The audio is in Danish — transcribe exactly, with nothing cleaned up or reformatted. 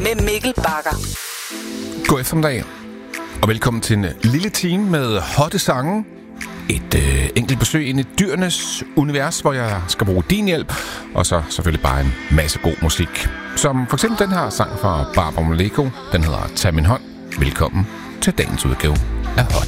med Mikkel Bagger. God eftermiddag, og velkommen til en lille time med hotte sange. Et øh, enkelt besøg ind i dyrenes univers, hvor jeg skal bruge din hjælp. Og så selvfølgelig bare en masse god musik. Som for eksempel den her sang fra Barbara Moleko. Den hedder Tag min hånd. Velkommen til dagens udgave af Hot.